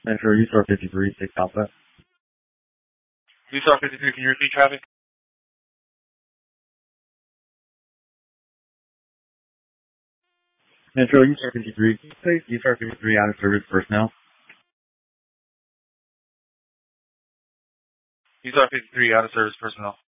Metro USAR 53, 6 Alpha. USAR 53, can you repeat traffic? Metro USAR 53, please USAR 53 out of service personnel. USAR 53, out of service personnel.